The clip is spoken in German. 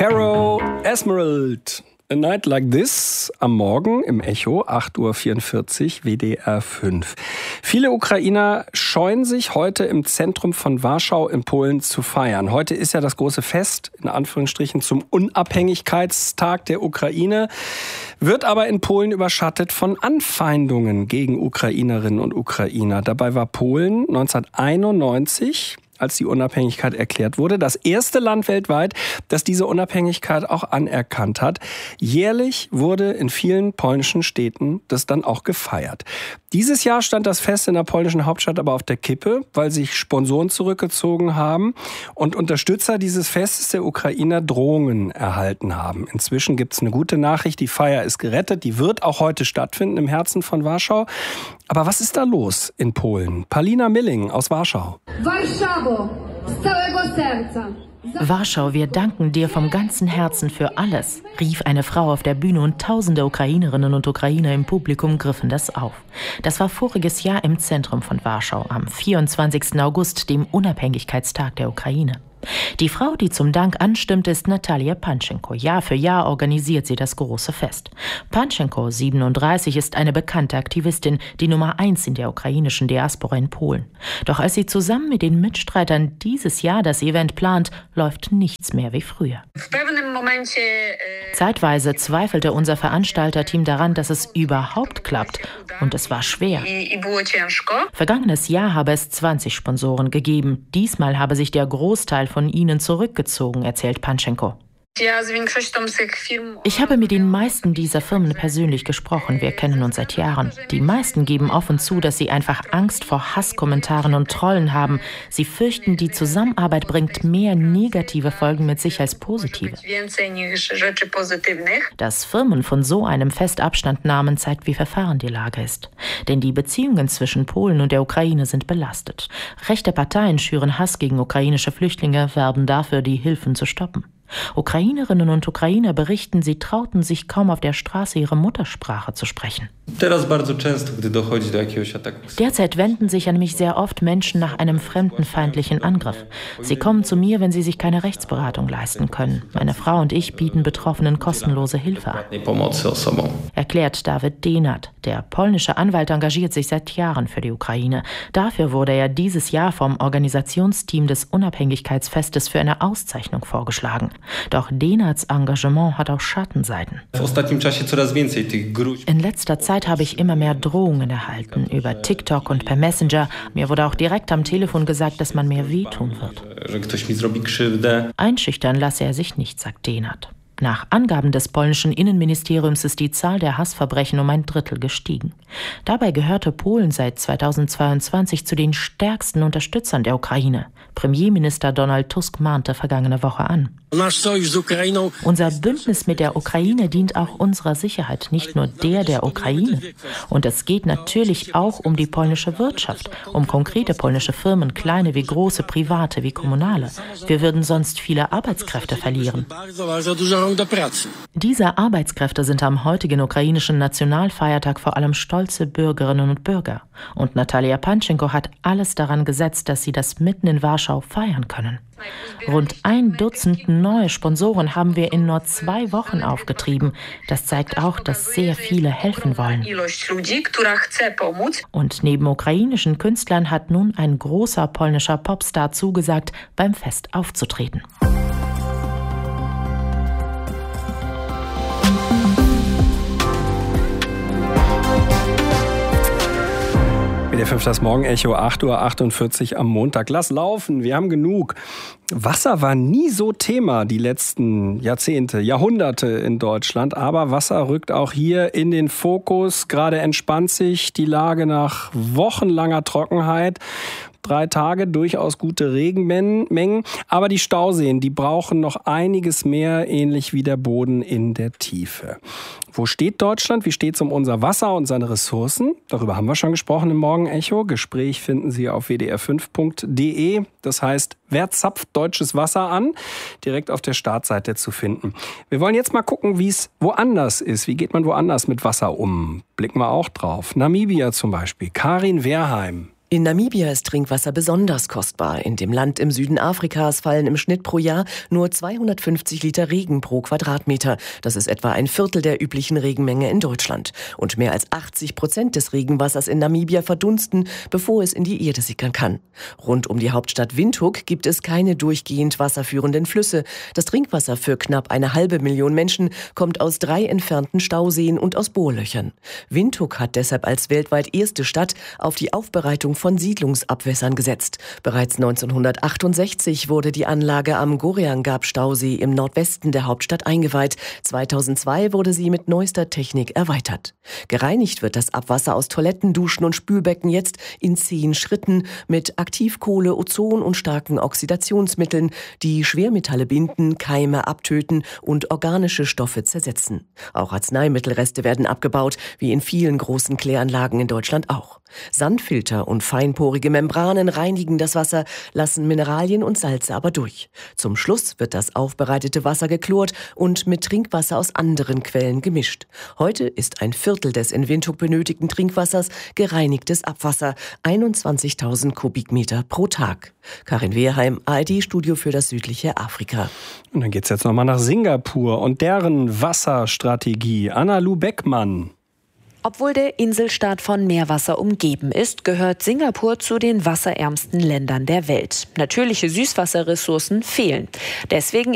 Caro Emerald. A Night Like This am Morgen im Echo, 8.44 Uhr, WDR 5. Viele Ukrainer scheuen sich, heute im Zentrum von Warschau in Polen zu feiern. Heute ist ja das große Fest, in Anführungsstrichen, zum Unabhängigkeitstag der Ukraine, wird aber in Polen überschattet von Anfeindungen gegen Ukrainerinnen und Ukrainer. Dabei war Polen 1991, als die Unabhängigkeit erklärt wurde, das erste Land weltweit, das diese Unabhängigkeit auch anerkannt hat. Jährlich wurde in vielen polnischen Städten das dann auch gefeiert. Dieses Jahr stand das Fest in der polnischen Hauptstadt aber auf der Kippe, weil sich Sponsoren zurückgezogen haben und Unterstützer dieses Festes der Ukrainer Drohungen erhalten haben. Inzwischen gibt es eine gute Nachricht, die Feier ist gerettet, die wird auch heute stattfinden im Herzen von Warschau. Aber was ist da los in Polen? Palina Milling aus Warschau. Warschau, wir danken dir vom ganzen Herzen für alles, rief eine Frau auf der Bühne und tausende Ukrainerinnen und Ukrainer im Publikum griffen das auf. Das war voriges Jahr im Zentrum von Warschau, am 24. August, dem Unabhängigkeitstag der Ukraine. Die Frau, die zum Dank anstimmt, ist Natalia Panchenko. Jahr für Jahr organisiert sie das große Fest. Panchenko, 37, ist eine bekannte Aktivistin, die Nummer 1 in der ukrainischen Diaspora in Polen. Doch als sie zusammen mit den Mitstreitern dieses Jahr das Event plant, läuft nichts mehr wie früher. Zeitweise zweifelte unser Veranstalterteam daran, dass es überhaupt klappt. Und es war schwer. Vergangenes Jahr habe es 20 Sponsoren gegeben. Diesmal habe sich der Großteil von ihnen zurückgezogen, erzählt Panchenko. Ich habe mit den meisten dieser Firmen persönlich gesprochen. Wir kennen uns seit Jahren. Die meisten geben offen zu, dass sie einfach Angst vor Hasskommentaren und Trollen haben. Sie fürchten, die Zusammenarbeit bringt mehr negative Folgen mit sich als positive. Dass Firmen von so einem Fest Abstand nahmen, zeigt, wie verfahren die Lage ist. Denn die Beziehungen zwischen Polen und der Ukraine sind belastet. Rechte Parteien schüren Hass gegen ukrainische Flüchtlinge, werben dafür, die Hilfen zu stoppen. Ukrainerinnen und Ukrainer berichten, sie trauten sich kaum auf der Straße ihre Muttersprache zu sprechen. Derzeit wenden sich an mich sehr oft Menschen nach einem fremdenfeindlichen Angriff. Sie kommen zu mir, wenn sie sich keine Rechtsberatung leisten können. Meine Frau und ich bieten Betroffenen kostenlose Hilfe an, erklärt David Denat. Der polnische Anwalt engagiert sich seit Jahren für die Ukraine. Dafür wurde er dieses Jahr vom Organisationsteam des Unabhängigkeitsfestes für eine Auszeichnung vorgeschlagen. Doch Denats Engagement hat auch Schattenseiten. In letzter Zeit habe ich immer mehr Drohungen erhalten, über TikTok und per Messenger. Mir wurde auch direkt am Telefon gesagt, dass man mir wehtun wird. Einschüchtern lasse er sich nicht, sagt Denat. Nach Angaben des polnischen Innenministeriums ist die Zahl der Hassverbrechen um 1/3 gestiegen. Dabei gehörte Polen seit 2022 zu den stärksten Unterstützern der Ukraine. Premierminister Donald Tusk mahnte vergangene Woche an. Unser Bündnis mit der Ukraine dient auch unserer Sicherheit, nicht nur der Ukraine. Und es geht natürlich auch um die polnische Wirtschaft, um konkrete polnische Firmen, kleine wie große, private wie kommunale. Wir würden sonst viele Arbeitskräfte verlieren. Diese Arbeitskräfte sind am heutigen ukrainischen Nationalfeiertag vor allem stolze Bürgerinnen und Bürger. Und Natalia Panchenko hat alles daran gesetzt, dass sie das mitten in Warschau feiern können. Rund 1 Dutzend neue Sponsoren haben wir in nur 2 Wochen aufgetrieben. Das zeigt auch, dass sehr viele helfen wollen. Und neben ukrainischen Künstlern hat nun ein großer polnischer Popstar zugesagt, beim Fest aufzutreten. WDR 5 das Morgenecho, 8.48 Uhr am Montag. Lass laufen, wir haben genug. Wasser war nie so Thema die letzten Jahrzehnte, Jahrhunderte in Deutschland. Aber Wasser rückt auch hier in den Fokus. Gerade entspannt sich die Lage nach wochenlanger Trockenheit. 3 Tage, durchaus gute Regenmengen. Aber die Stauseen, die brauchen noch einiges mehr, ähnlich wie der Boden in der Tiefe. Wo steht Deutschland? Wie steht es um unser Wasser und seine Ressourcen? Darüber haben wir schon gesprochen im Morgenecho. Gespräch finden Sie auf wdr5.de. Das heißt, wer zapft deutsches Wasser an? Direkt auf der Startseite zu finden. Wir wollen jetzt mal gucken, wie es woanders ist. Wie geht man woanders mit Wasser um? Blicken wir auch drauf. Namibia zum Beispiel. Karin Wehrheim In Namibia ist Trinkwasser besonders kostbar. In dem Land im Süden Afrikas fallen im Schnitt pro Jahr nur 250 Liter Regen pro Quadratmeter. Das ist etwa ein Viertel der üblichen Regenmenge in Deutschland. Und mehr als 80% des Regenwassers in Namibia verdunsten, bevor es in die Erde sickern kann. Rund um die Hauptstadt Windhoek gibt es keine durchgehend wasserführenden Flüsse. Das Trinkwasser für knapp 500.000 Menschen kommt aus 3 entfernten Stauseen und aus Bohrlöchern. Windhoek hat deshalb als weltweit erste Stadt auf die Aufbereitung von Siedlungsabwässern gesetzt. Bereits 1968 wurde die Anlage am Goreangab-Stausee im Nordwesten der Hauptstadt eingeweiht. 2002 wurde sie mit neuester Technik erweitert. Gereinigt wird das Abwasser aus Toiletten, Duschen und Spülbecken jetzt in 10 Schritten mit Aktivkohle, Ozon und starken Oxidationsmitteln, die Schwermetalle binden, Keime abtöten und organische Stoffe zersetzen. Auch Arzneimittelreste werden abgebaut, wie in vielen großen Kläranlagen in Deutschland auch. Sandfilter und feinporige Membranen reinigen das Wasser, lassen Mineralien und Salze aber durch. Zum Schluss wird das aufbereitete Wasser geklort und mit Trinkwasser aus anderen Quellen gemischt. Heute ist ein Viertel des in Windhoek benötigten Trinkwassers gereinigtes Abwasser, 21.000 Kubikmeter pro Tag. Karin Wehrheim, ARD-Studio für das südliche Afrika. Und dann geht's jetzt nochmal nach Singapur und deren Wasserstrategie. Anna-Lu Beckmann. Obwohl der Inselstaat von Meerwasser umgeben ist, gehört Singapur zu den wasserärmsten Ländern der Welt. Natürliche Süßwasserressourcen fehlen. Deswegen